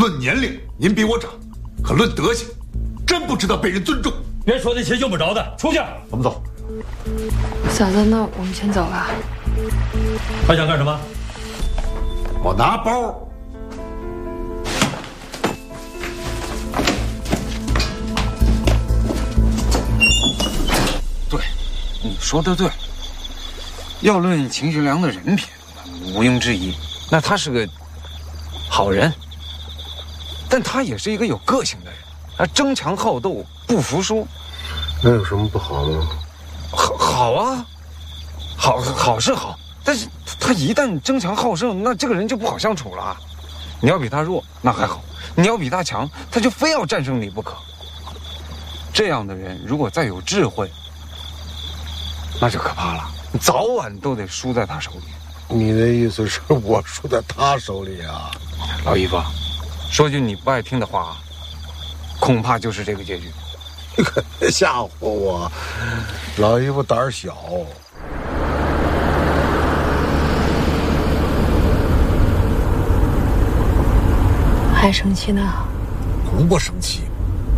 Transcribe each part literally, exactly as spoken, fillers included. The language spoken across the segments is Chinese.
论年龄，您比我长；可论德行，真不知道被人尊重。 别说那些用不着的，出去。 我们走。 嫂子，那我们先走了。 还想干什么？ 我拿包。 对，你说的对。要论秦学良的人品，毋庸置疑，那他是个好人。但他也是一个有个性的人，他争强好斗，不服输。 那有什么不好吗？ 好，好啊，好，好是好，但是他一旦争强好胜，那这个人就不好相处了。你要比他弱，那还好；你要比他强，他就非要战胜你不可。这样的人，如果再有智慧，那就可怕了，早晚都得输在他手里。 你的意思是我输在他手里啊？ 老姨夫，说句你不爱听的话，恐怕就是这个结局。 你可别吓唬我，老姨夫胆儿小。 还生气呢？ 能不生气？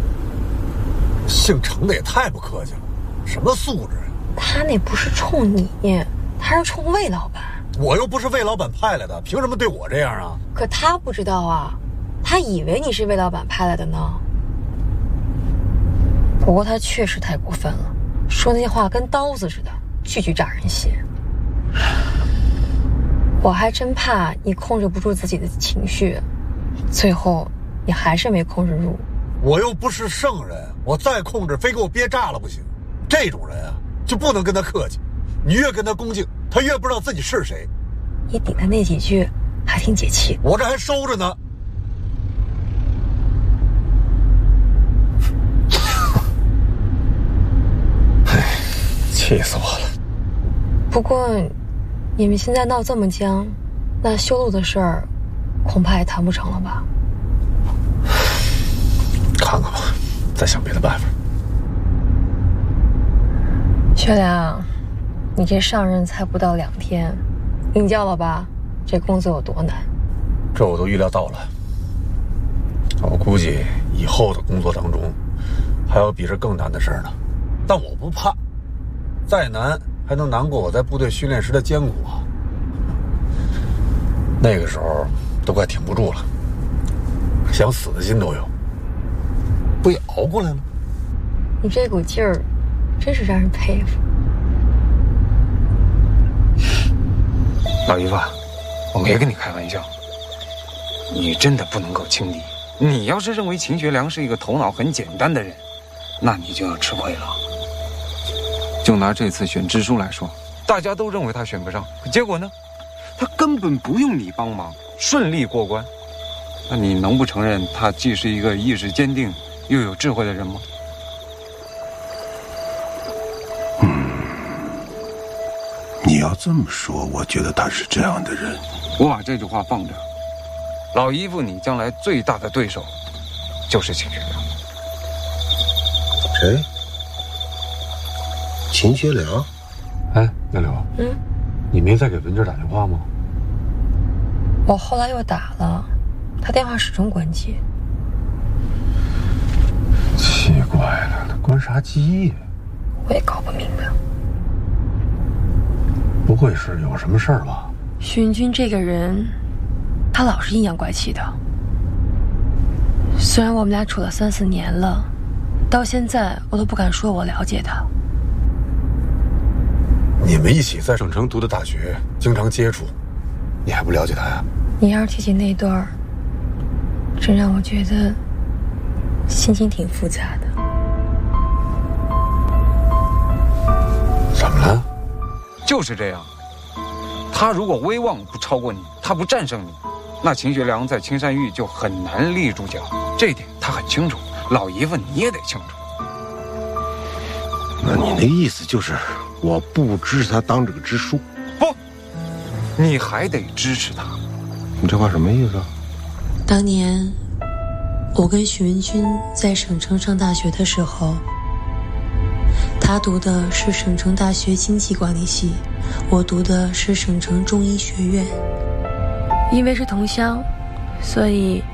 姓程的也太不客气了，什么素质啊！ 他那不是冲你，他是冲魏老板。 我又不是魏老板派来的，凭什么对我这样啊？ 可他不知道啊，他以为你是魏老板派来的呢。不过他确实太过分了，说那些话跟刀子似的，句句扎人心。我还真怕你控制不住自己的情绪，最后你还是没控制住。 我又不是圣人，我再控制非给我憋炸了不行。这种人啊，就不能跟他客气，你越跟他恭敬，他越不知道自己是谁。 你顶的那几句还挺解气， 我这还收着呢。气死我了！ 不过，你们现在闹这么僵，那修路的事儿，恐怕也谈不成了吧？ 看看吧，再想别的办法。 学良，你这上任才不到两天，领教了吧？这工作有多难？ 这我都预料到了。我估计以后的工作当中，还有比这更难的事儿呢。但我不怕。再难还能难过我在部队训练时的艰苦啊！那个时候都快挺不住了，想死的心都有，不也熬过来了？ 你这股劲儿，真是让人佩服。 老姨夫，我没跟你开玩笑，你真的不能够轻敌。你要是认为秦学良是一个头脑很简单的人，那你就要吃亏了。就拿这次选支书来说，大家都认为他选不上，结果呢，他根本不用你帮忙，顺利过关。那你能不承认他既是一个意志坚定又有智慧的人吗？ 嗯，你要这么说，我觉得他是这样的人。 我把这句话放着，老姨夫，你将来最大的对手就是秦学良。 谁？秦学良？ 哎，杨柳， 嗯， 你没再给文娟打电话吗？ 我后来又打了，他电话始终关机。 奇怪了，他关啥机呀？ 我也搞不明白。 不会是有什么事儿吧？ 许云君这个人，他老是阴阳怪气的。虽然我们俩处了三四年了，到现在我都不敢说我了解他。 你们一起在省城读的大学，经常接触，你还不了解他呀？ 你要是提起那段儿，真让我觉得心情挺复杂的。 怎么了？ 就是这样。他如果威望不超过你，他不战胜你，那秦学良在青山峪就很难立住脚。这一点他很清楚，老姨夫你也得清楚。 那你那意思就是我不支持他当这个支书？ 不，你还得支持他。 你这话什么意思啊？ 当年我跟许文君在省城上大学的时候，他读的是省城大学经济管理系，我读的是省城中医学院。 因为是同乡，所以